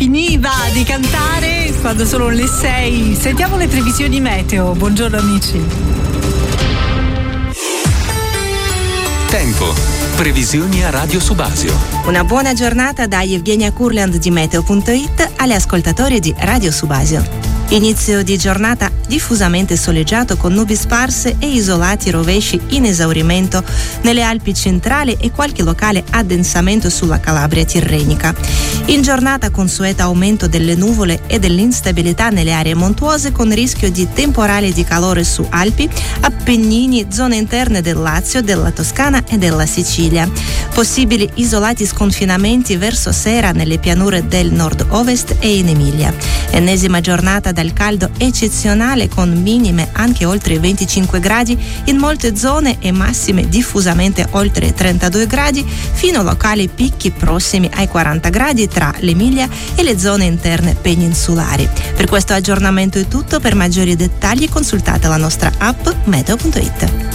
finiva di cantare quando sono le 6. Sentiamo le previsioni meteo. Buongiorno amici. Tempo. Previsioni a Radio Subasio. Una buona giornata da Evgenia Kurland di Meteo.it alle ascoltatori di Radio Subasio. Inizio di giornata diffusamente soleggiato con nubi sparse e isolati rovesci in esaurimento nelle Alpi centrali e qualche locale addensamento sulla Calabria tirrenica. In giornata consueto aumento delle nuvole e dell'instabilità nelle aree montuose con rischio di temporali di calore su Alpi, Appennini, zone interne del Lazio, della Toscana e della Sicilia. Possibili isolati sconfinamenti verso sera nelle pianure del nord-ovest e in Emilia. Ennesima giornata dal caldo eccezionale con minime anche oltre 25 gradi in molte zone e massime diffusamente oltre 32 gradi fino a locali picchi prossimi ai 40 gradi tra l'Emilia e le zone interne peninsulari. Per questo aggiornamento è tutto, per maggiori dettagli consultate la nostra app Meteo.it.